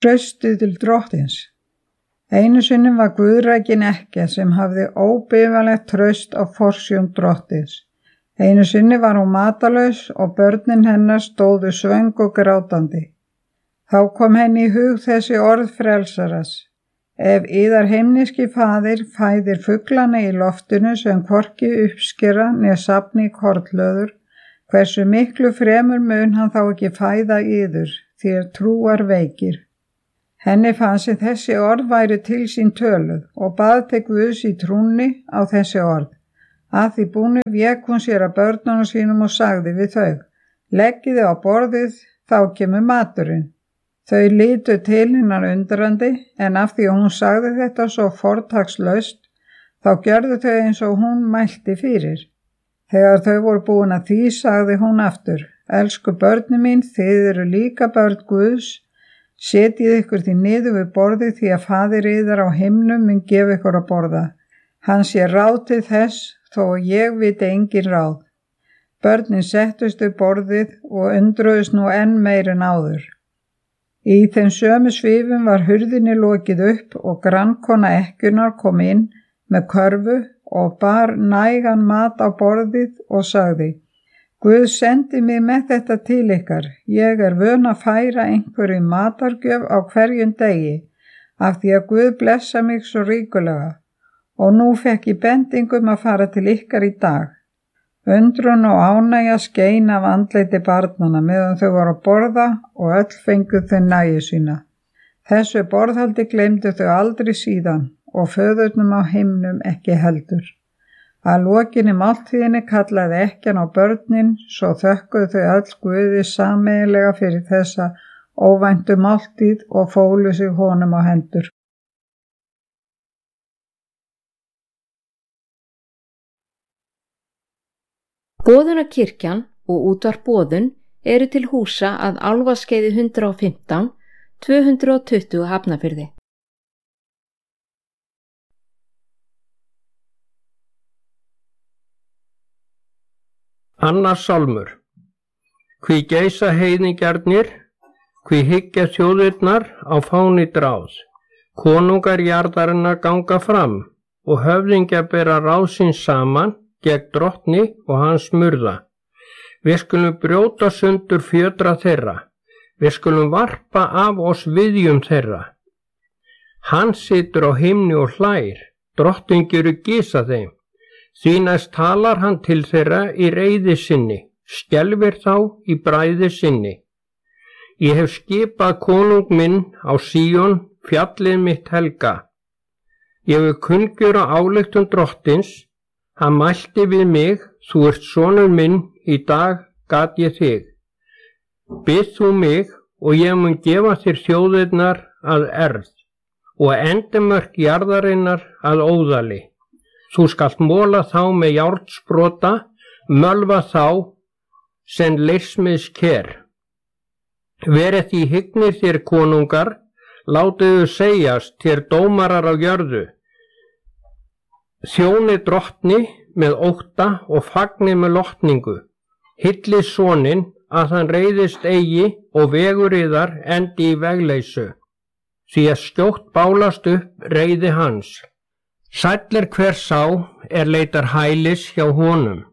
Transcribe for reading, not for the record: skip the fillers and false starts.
Traustið til drottins. Einu sinni var guðrækin ekkja sem hafði óbifalegt traust á forsjón drottins. Einu sinni var hún matarlaus og börnin hennar stóðu svöng og grátandi. Þá kom henni í hug þessi orð frelsaras. Ef yðar himneski faðir fæðir fuglana í loftinu sem hvorki uppskera né safni í kornhlöður, hversu miklu fremur mun hann þá ekki fæða yður, þér trúar veikir. Henni fannst sem þessi orð væri til sín töluð og bað til Guðs í trúnni á þessi orð. Að því búnu vék hún sér að börnunum sínum og sagði við þau, leggiði á borðið, þá kemur maturinn. Þau litu til hennar undrandi, en af því að hún sagði þetta svo fortakslaust, þá gjörðu þau eins og hún mælti fyrir. Þegar þau voru búin að því sagði hún aftur, elsku börni mín, þið eru líka börn Guðs, setjið ykkur því niður við borðið því að faðir yðar á himnum mun gefa ykkur að borða. Hann sé ráð til þess, þó ég viti engin ráð. Börnin settust við borðið og undruðust nú enn meir en áður. Í þeim sömu svifum var hurðinni lokið upp og grannkona ekkjunnar kom inn með körfu og bar nægan mat á borðið og sagði, Guð sendi mig með þetta til ykkar. Ég er vön að færa einhverju matargjöf á hverjum degi, af því að Guð blessa mig svo ríkulega, og nú fekk ég bendingum að fara til ykkar í dag. Undrun og ánægja skein af andleiti barnanna meðan þau voru að borða og öll fengu þau nægju sína. Þessu borðhaldi gleymdu þau aldrei síðan og föðurnum á himnum ekki heldur. Að lokinni máltíðinni kallaði ekkjan á börnin, svo þökkuðu þau öll Guði sameiginlega fyrir þessa óvæntu máltíð og fólu sig honum á hendur. Boðunarkirkjan og útvarp Boðun eru til húsa að Álfaskeiði 115, 220 Hafnarfirði. Annar sálmur. Hví geisa heiðingjarnir, hví hyggja þjóðirnar á fáni dráð. Konungar jarðarinnar ganga fram og höfðingja bera ráð síns saman gegn drottni og hans murða. Við skulum brjóta sundur fjötra þeirra. Við skulum varpa af oss viðjum þeirra. Hann situr á himni og hlær, drottinn gerur gys að þeim. Því næst talar hann til þeirra í reiði sinni, skelfir þá í bræði sinni. Ég hef skipað konung minn á Síón, fjallið mitt helga. Ég hef kunngjöra ályktun drottins, hann mælti við mig, þú ert sonur minn, í dag gat ég þig. Bið þú mig og ég mun gefa þér þjóðirnar að erð og endimörk jarðarinnar að óðali. Þú skalt móla þá með járnsprota, mölva þá sem leysmiðs ker. Verið því hygnir þér konungar, látiðu segjast þér dómarar á jörðu. Þjóni drottni með ótta og fagni með lotningu. Hyllið soninn að hann reiðist eigi og vegur yðar endi í vegleysu. Því að skjótt bálast upp reiði hans. Sæll hver sá leitar hælis hjá honum.